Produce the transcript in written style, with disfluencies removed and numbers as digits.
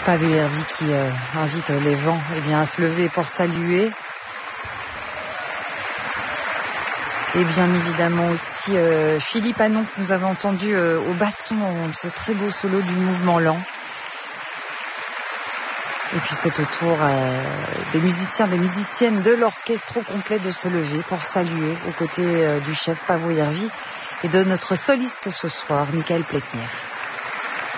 Pavel Hervy qui invite les vents à se lever pour saluer. Et bien évidemment aussi Philippe Anon que nous avons entendu au basson, ce très beau solo du mouvement lent. Et puis c'est au tour des musiciens, des musiciennes de l'orchestre au complet de se lever pour saluer aux côtés du chef Pavel Hervy et de notre soliste ce soir, Michael Pletner.